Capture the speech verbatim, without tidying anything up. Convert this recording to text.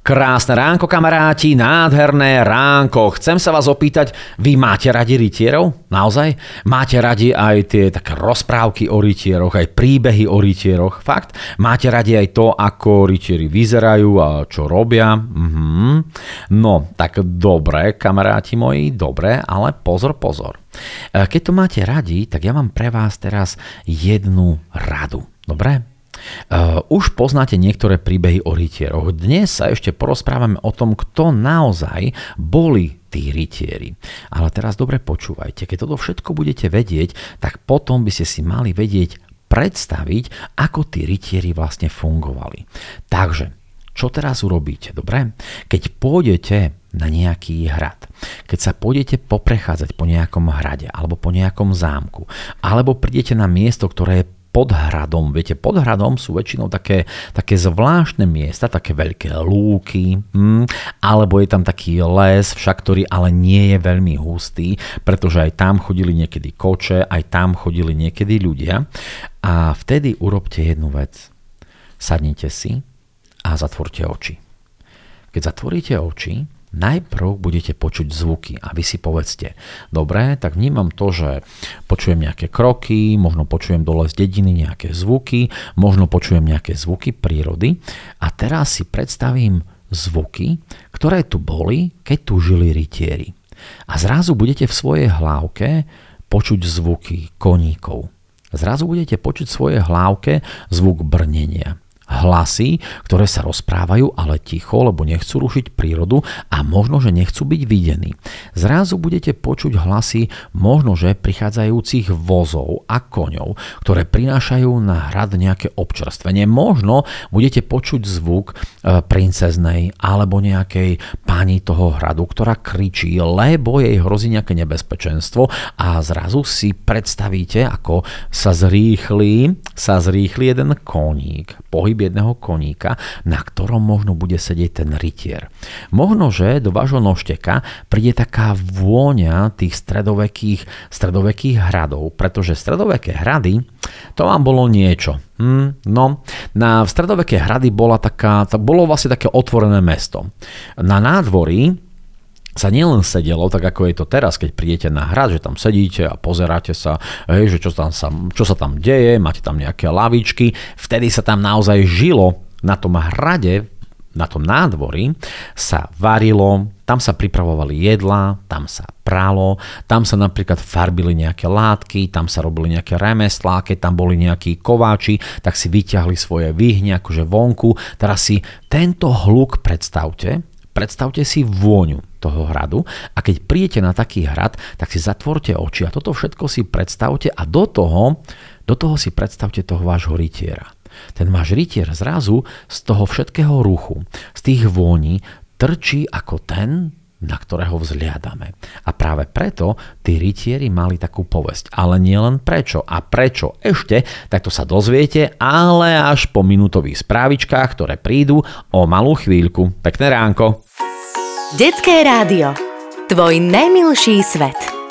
Krásne ránko, kamaráti, nádherné ránko. Chcem sa vás opýtať, vy máte radi rytierov? Naozaj? Máte radi aj tie také rozprávky o rytieroch, aj príbehy o rytieroch? Fakt? Máte radi aj to, ako rytieri vyzerajú a čo robia? Mhm. No, tak dobre, kamaráti moji, dobre, ale pozor, pozor. Keď to máte radi, tak ja mám pre vás teraz jednu radu. Dobre? Uh, už poznáte niektoré príbehy o rytieroch. Dnes sa ešte porozprávame o tom, kto naozaj boli tí rytieri. Ale teraz dobre počúvajte, keď toto všetko budete vedieť, tak potom by ste si mali vedieť predstaviť, ako tí rytieri vlastne fungovali. Takže, čo teraz urobíte, dobre? Keď pôjdete na nejaký hrad, keď sa pôjdete poprechádzať po nejakom hrade alebo po nejakom zámku, alebo prídete na miesto, ktoré je pod hradom. Viete, pod hradom sú väčšinou také, také zvláštne miesta, také veľké lúky, hm, alebo je tam taký les, však ktorý ale nie je veľmi hustý, pretože aj tam chodili niekedy koče, aj tam chodili niekedy ľudia. A vtedy urobte jednu vec. Sadnite si a zatvorte oči. Keď zatvoríte oči, najprv budete počuť zvuky a vy si povedzte, dobre, tak vnímam to, že počujem nejaké kroky, možno počujem dole z dediny nejaké zvuky, možno počujem nejaké zvuky prírody a teraz si predstavím zvuky, ktoré tu boli, keď tu žili rytieri. A zrazu budete v svojej hlávke počuť zvuky koníkov. Zrazu budete počuť v svojej hlávke zvuk brnenia. Hlasy, ktoré sa rozprávajú, ale ticho, lebo nechcú rušiť prírodu a možno, že nechcú byť videní. Zrazu budete počuť hlasy možno, že prichádzajúcich vozov a koňov, ktoré prinášajú na hrad nejaké občerstvenie. Možno budete počuť zvuk princeznej alebo nejakej pani toho hradu, ktorá kričí, lebo jej hrozí nejaké nebezpečenstvo a zrazu si predstavíte, ako sa zrýchli, sa zrýchli jeden koník, pohyb jedného koníka, na ktorom možno bude sedieť ten rytier. Možno, že do vášho nožteka príde taká vôňa tých stredovekých, stredovekých hradov, pretože stredoveké hrady, to vám bolo niečo. Hmm, no, na stredoveké hrady bola taká, to bolo vlastne také otvorené mesto. Na nádvorí sa nielen sedelo, tak ako je to teraz, keď prídete na hrad, že tam sedíte a pozeráte sa, hej, že čo, tam sa, čo sa tam deje, máte tam nejaké lavičky, vtedy sa tam naozaj žilo na tom hrade, na tom nádvorí sa varilo, tam sa pripravovali jedlá, tam sa pralo, tam sa napríklad farbili nejaké látky, tam sa robili nejaké remeslá, keď tam boli nejakí kováči, tak si vyťahli svoje výhne akože vonku. Teraz si tento hluk predstavte, predstavte si vôňu toho hradu a keď prídete na taký hrad, tak si zatvorte oči a toto všetko si predstavte a do toho, do toho si predstavte toho vášho rytiera. Ten váš rytier zrazu z toho všetkého ruchu, z tých vôní trčí ako ten, na ktorého vzliadame. A práve preto tí rytieri mali takú povesť. Ale nie len prečo. A prečo ešte, tak to sa dozviete, ale až po minútových správičkách, ktoré prídu o malú chvíľku. Pekné ránko. Detské rádio. Tvoj najmilší svet.